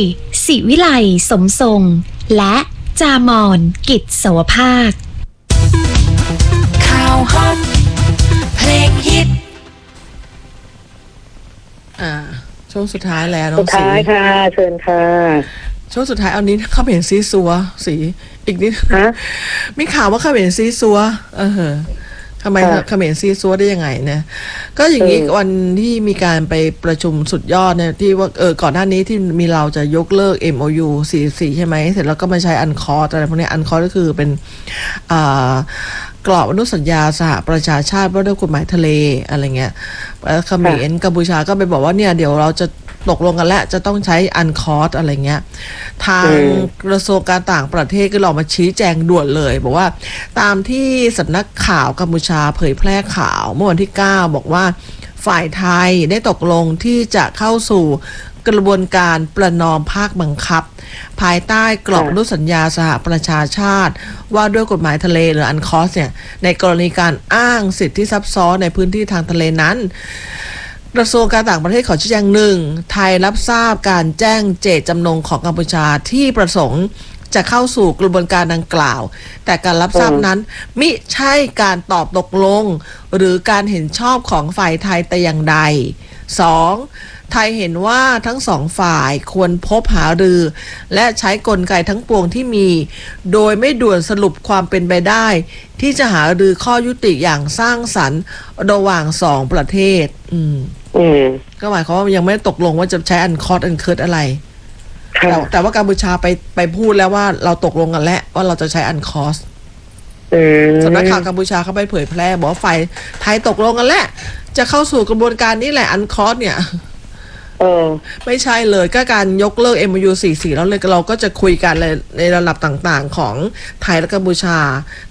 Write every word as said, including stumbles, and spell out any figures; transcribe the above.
ศิวิไลสมทรงและจามอนกิจสวภาคข่าวฮอตเพลงฮิตอ่าช่วงสุดท้ายแล้วน้องสีสุดท้ายค่ะเชิญค่ะช่วงสุดท้ายเอานี้เข้าไปเห็นซีซัวสีอีกนิดมีข่าวว่าเข้าไปเห็นซีซัวเออทำไมเขมรซีซัวได้ยังไงเนี่ยก็อย่างนี้วันที่มีการไปประชุมสุดยอดเนี่ยที่ว่าเออก่อนหน้านี้ที่มีเราจะยกเลิก เอ็ม โอ ยู สี่สิบสี่ใช่ไหมเสร็จแล้วก็มาใช้อันคอร์สอะไรพวกนี้อันคอร์สก็คือเป็นอ่ากรอบอนุสัญญาสหประชาชาติว่าด้วยกฎหมายทะเลอะไรเงี้ยเขมรกัมพูชาก็ไปบอกว่าเนี่ยเดี๋ยวเราจะตกลงกันแล้วจะต้องใช้อันคอร์สอะไรเงี้ยทางกระทรวงการต่างประเทศก็ลองมาชี้แจงด่วนเลยบอกว่าตามที่สำนักข่าวกัมพูชาเผยแพร่ข่าวเมื่อวันที่เก้าบอกว่าฝ่ายไทยได้ตกลงที่จะเข้าสู่กระบวนการประนอมภาคบังคับภายใต้กรอบอนุสัญญาสหประชาชาติว่าด้วยกฎหมายทะเลหรืออันคอร์สเนี่ยในกรณีการอ้างสิทธิซับซ้อนในพื้นที่ทางทะเลนั้นกระทรวงการต่างประเทศขอชี้แจงหนึ่งไทยรับทราบการแจ้งเจตจำนงของกัมพูชาที่ประสงค์จะเข้าสู่กระบวนการดังกล่าวแต่การรับทราบนั้นมิใช่การตอบตกลงหรือการเห็นชอบของฝ่ายไทยแต่อย่างใด สอง ไทยเห็นว่าทั้งสองฝ่ายควรพบหารือและใช้กลไกทั้งปวงที่มีโดยไม่ด่วนสรุปความเป็นไปได้ที่จะหารือข้อยุติอย่างสร้างสรรค์ระหว่างสองประเทศอืมอืมก็หมายความว่ายังไม่ตกลงว่าจะใช้อันคอร์สอันเคิร์ดอะไรแต่แต่ว่ากัมพูชาไปไปพูดแล้วว่าเราตกลงกันแล้วว่าเราจะใช้อันคอร์สสำนักข่าวกัมพูชาเขาไปเผยแพร่บอกว่าฝ่ายไทยตกลงกันแล้วจะเข้าสู่กระบวนการนี้แหละอันคอร์สเนี่ยเออไม่ใช่เลยก็การยกเลิก เอ็ม โอ ยู สี่สิบสี่แล้วเลยเราก็จะคุยกันในระดับต่างๆของไทยและกัมพูชา